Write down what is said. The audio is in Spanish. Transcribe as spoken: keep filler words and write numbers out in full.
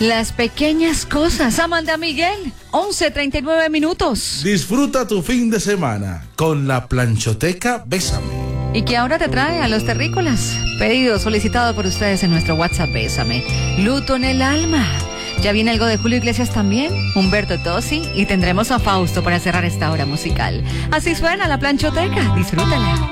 Las pequeñas cosas. Amanda Miguel, once treinta y nueve minutos. Disfruta tu fin de semana con la planchoteca Bésame. Y que ahora te trae a los terrícolas. Pedido solicitado por ustedes en nuestro WhatsApp Bésame. Luto en el alma. Ya viene algo de Julio Iglesias también, Humberto Tosi, y tendremos a Fausto para cerrar esta hora musical. Así suena la planchoteca. Disfrútala.